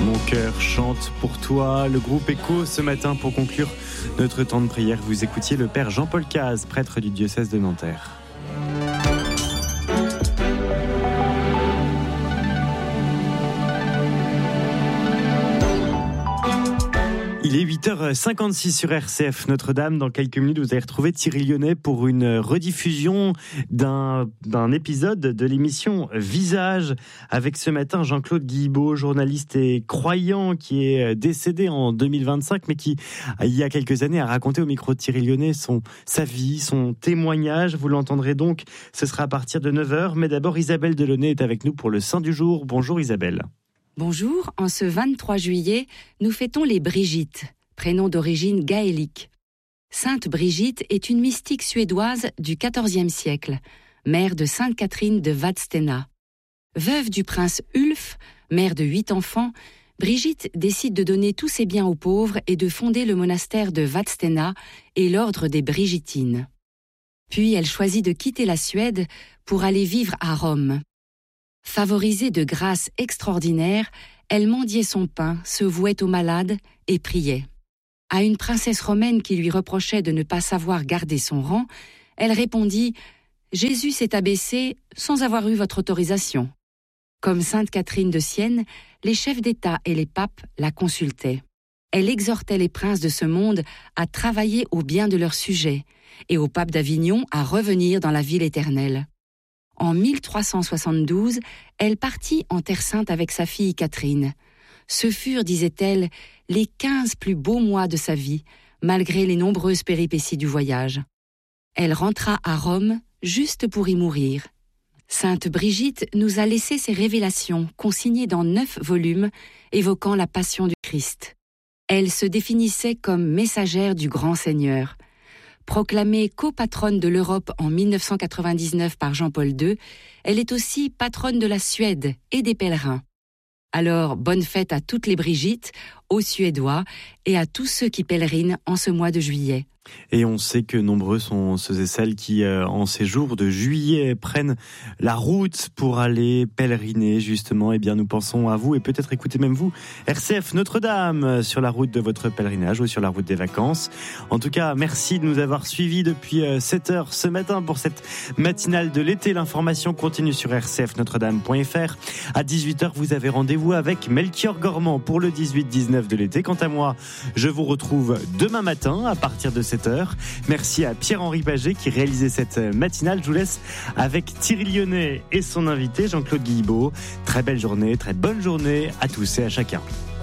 Mon cœur chante pour toi. Le groupe Écho ce matin pour conclure notre temps de prière. Vous écoutiez le père Jean-Paul Caz, prêtre du diocèse de Nanterre. Il est 8h56 sur RCF Notre-Dame. Dans quelques minutes, vous allez retrouver Thierry Lyonnais pour une rediffusion d'un épisode de l'émission Visage avec ce matin Jean-Claude Guilbeault, journaliste et croyant qui est décédé en 2025, mais qui, il y a quelques années, a raconté au micro de Thierry Lyonnais sa vie, son témoignage. Vous l'entendrez donc, ce sera à partir de 9h. Mais d'abord, Isabelle Delaunay est avec nous pour le Saint du jour. Bonjour Isabelle. Bonjour, en ce 23 juillet, nous fêtons les Brigitte, prénom d'origine gaélique. Sainte Brigitte est une mystique suédoise du XIVe siècle, mère de Sainte Catherine de Vadstena. Veuve du prince Ulf, mère de 8 enfants, Brigitte décide de donner tous ses biens aux pauvres et de fonder le monastère de Vadstena et l'ordre des Brigittines. Puis elle choisit de quitter la Suède pour aller vivre à Rome. Favorisée de grâces extraordinaires, elle mendiait son pain, se vouait aux malades et priait. À une princesse romaine qui lui reprochait de ne pas savoir garder son rang, elle répondit « Jésus s'est abaissé sans avoir eu votre autorisation ». Comme Sainte Catherine de Sienne, les chefs d'État et les papes la consultaient. Elle exhortait les princes de ce monde à travailler au bien de leurs sujets et au pape d'Avignon à revenir dans la ville éternelle. En 1372, elle partit en Terre Sainte avec sa fille Catherine. Ce furent, disait-elle, les 15 plus beaux mois de sa vie, malgré les nombreuses péripéties du voyage. Elle rentra à Rome juste pour y mourir. Sainte Brigitte nous a laissé ses révélations, consignées dans 9 volumes, évoquant la passion du Christ. Elle se définissait comme messagère du Grand Seigneur. Proclamée copatronne de l'Europe en 1999 par Jean-Paul II, elle est aussi patronne de la Suède et des pèlerins. Alors, bonne fête à toutes les Brigitte, aux Suédois et à tous ceux qui pèlerinent en ce mois de juillet. Et on sait que nombreux sont ceux et celles qui, en ces jours de juillet, prennent la route pour aller pèleriner, justement. Eh bien, nous pensons à vous et peut-être écoutez même vous, RCF Notre-Dame, sur la route de votre pèlerinage ou sur la route des vacances. En tout cas, merci de nous avoir suivis depuis 7h ce matin pour cette matinale de l'été. L'information continue sur rcfnotredame.fr. À 18h, vous avez rendez-vous avec Melchior Gormand pour le 18-19 de l'été. Quant à moi, je vous retrouve demain matin à partir de 7h. Merci à Pierre-Henri Paget qui réalisait cette matinale. Je vous laisse avec Thierry Lyonnais et son invité Jean-Claude Guilbeault. Très belle journée, très bonne journée à tous et à chacun.